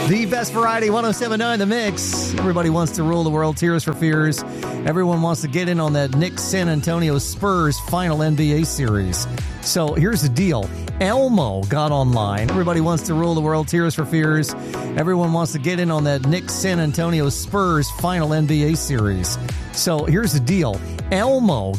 The best variety, 107.9 The Mix. Everybody wants to rule the world. Tears for Fears. Everyone wants to get in on that Knicks San Antonio Spurs final NBA series. So here's the deal. Elmo got online. Everybody wants to rule the world. Tears for Fears. Everyone wants to get in on that Knicks San Antonio Spurs final NBA series. So here's the deal. Elmo